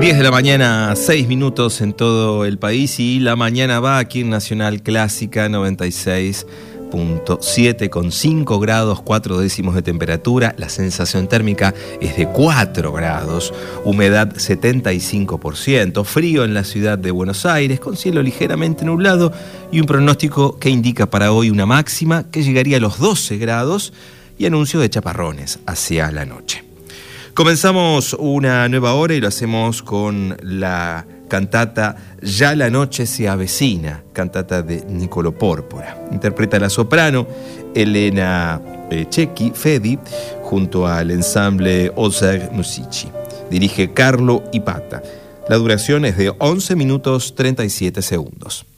10 de la mañana, 6 minutos en todo el país, y la mañana va aquí en Nacional Clásica 96.7 con 5 grados 4 décimos de temperatura. La sensación térmica es de 4 grados, humedad 75%, frío en la ciudad de Buenos Aires con cielo ligeramente nublado y un pronóstico que indica para hoy una máxima que llegaría a los 12 grados y anuncio de chaparrones hacia la noche. Comenzamos una nueva hora y lo hacemos con la cantata Ya la noche se avecina, cantata de Niccolò Porpora. Interpreta la soprano Elena Cecchi Fedi junto al ensamble Ozer Musici. Dirige Carlo Ipata. La duración es de 11 minutos 37 segundos.